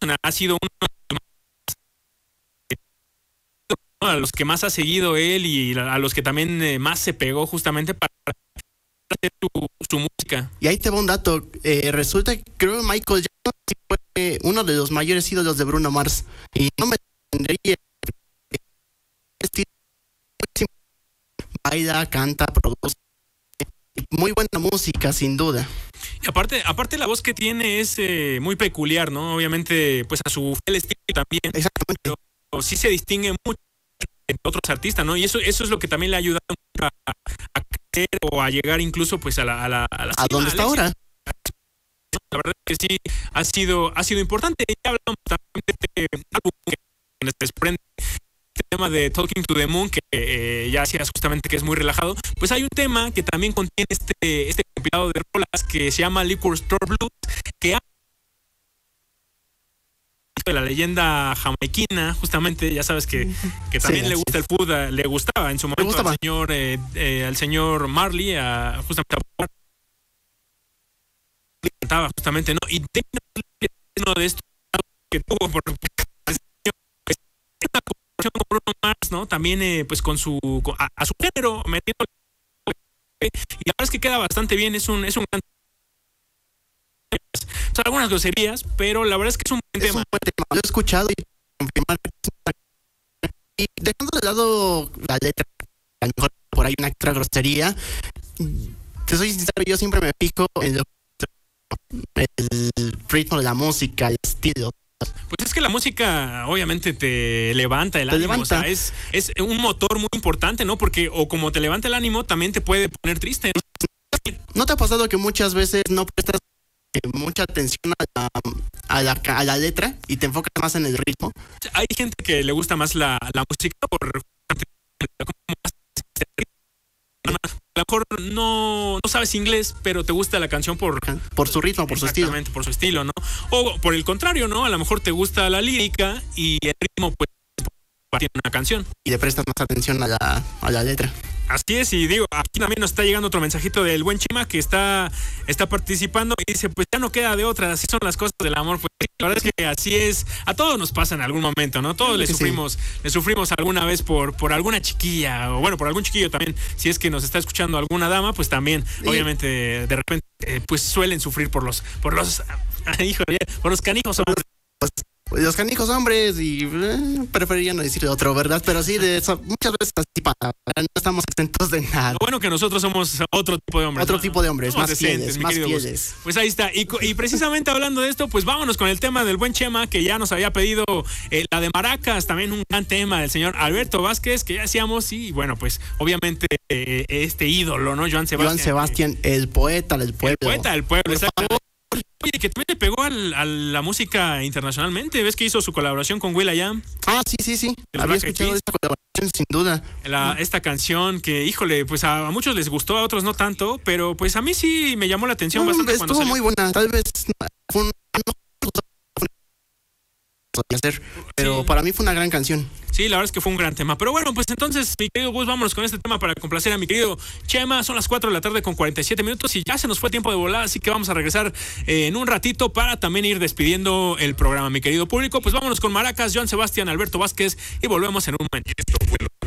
ha sido uno a los que más ha seguido él y a los que también más se pegó justamente para hacer su música. Y ahí te va un dato, resulta que creo que Michael Jackson fue uno de los mayores ídolos de Bruno Mars, y no me entendería, baila, canta, produce, muy buena música sin duda. Y aparte la voz que tiene es muy peculiar, ¿no? Obviamente, pues a su fiel estilo también. Exactamente. Pero sí se distingue mucho de otros artistas, ¿no? Y eso es lo que también le ha ayudado a crecer o a llegar incluso pues a dónde está ahora. La verdad es que sí ha sido importante. Ya hablamos también de este álbum que se desprende este tema de Talking to the Moon, que ya hacías justamente que es muy relajado. Pues hay un tema que también contiene este compilado de rolas que se llama Liquor Store Blues, que de la leyenda jamaiquina, justamente, ya sabes que también sí, le gusta el fútbol, le gustaba en su momento al señor Marley, justamente cantaba justamente, ¿no? Y uno de estos que tuvo por una colaboración con Bruno Mars, ¿no? También pues a su género metiendo, y la verdad es que queda bastante bien, es un gran, son algunas groserías, pero la verdad es que es un buen tema. Lo he escuchado y confirmar. Y dejando de lado la letra, a lo mejor por ahí una extra grosería, te soy sincero, yo siempre me fijo en el ritmo de la música, el estilo. Pues es que la música obviamente te levanta el ánimo, o sea, es un motor muy importante, ¿no? Porque o como te levanta el ánimo, también te puede poner triste, ¿no? ¿No te ha pasado que muchas veces no prestas mucha atención a la letra y te enfocas más en el ritmo? Hay gente que le gusta más la música a lo mejor no sabes inglés, pero te gusta la canción por su ritmo, por su estilo. Exactamente, por su estilo, ¿no? O por el contrario, ¿no? A lo mejor te gusta la lírica y el ritmo, pues, tiene una canción. Y le prestas más atención a la letra. Así es, y digo, aquí también nos está llegando otro mensajito del buen Chema que está participando y dice, pues ya no queda de otra, así son las cosas del amor. Pues la verdad es que así es, a todos nos pasa en algún momento, ¿no? Todos le sufrimos alguna vez por alguna chiquilla, o bueno, por algún chiquillo también, si es que nos está escuchando alguna dama, pues también, obviamente, de repente, pues suelen sufrir por los canijos hombres. Los canijos hombres, y preferiría no decir otro, ¿verdad? Pero sí, de eso, muchas veces así no estamos exentos de nada. Lo bueno que nosotros somos otro tipo de hombres. Otro tipo de hombres, somos más decentes, fieles. Pues ahí está. Y precisamente hablando de esto, pues vámonos con el tema del buen Chema, que ya nos había pedido la de Maracas, también un gran tema del señor Alberto Vázquez, que ya decíamos, y bueno, pues obviamente este ídolo, ¿no? Joan Sebastián, el poeta del pueblo. El poeta del pueblo, exactamente. Oye, que también le pegó a la música internacionalmente. ¿Ves que hizo su colaboración con will.i.am? Ah, sí. Había escuchado esta colaboración, sin duda. Esta canción que, híjole, pues a muchos les gustó, a otros no tanto, pero pues a mí sí me llamó la atención bastante cuando salió. Estuvo muy buena, tal vez fue pero sí, para mí fue una gran canción. Sí, la verdad es que fue un gran tema. Pero bueno, pues entonces, mi querido Gus, vámonos con este tema para complacer a mi querido Chema. Son las 4 de la tarde con 47 minutos y ya se nos fue tiempo de volar, así que vamos a regresar en un ratito para también ir despidiendo el programa, mi querido público. Pues vámonos con Maracas, Joan Sebastián, Alberto Vázquez, y volvemos en un momento.